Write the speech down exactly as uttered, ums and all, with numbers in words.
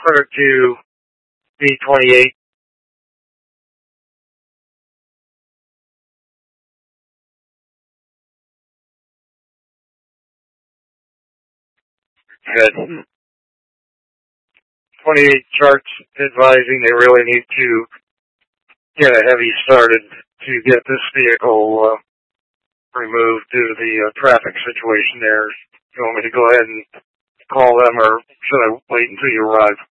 Carter to B twenty-eight. Good. twenty-eight charts advising they really need to get a heavy started to get this vehicle uh, removed due to the uh, traffic situation there. You want me to go ahead and call them, or should I wait until you arrive?